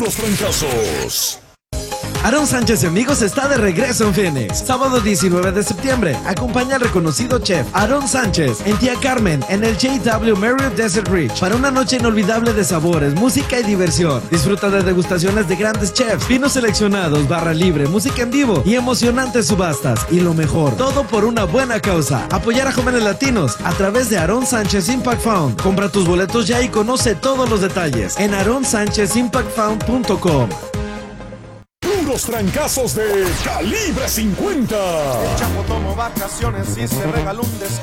Puros trancazos. Aarón Sánchez y amigos está de regreso en Phoenix. Sábado 19 de septiembre. Acompaña al reconocido chef Aarón Sánchez en Tía Carmen en el JW Marriott Desert Ridge para una noche inolvidable de sabores, música y diversión. Disfruta de degustaciones de grandes chefs, vinos seleccionados, barra libre, música en vivo y emocionantes subastas. Y lo mejor, todo por una buena causa. Apoyar a jóvenes latinos a través de Aarón Sánchez Impact Fund. Compra tus boletos ya y conoce todos los detalles en aaronsánchezimpactfund.com. Los trancazos de Calibre 50. El Chapo tomó vacaciones y se regaló un descanso.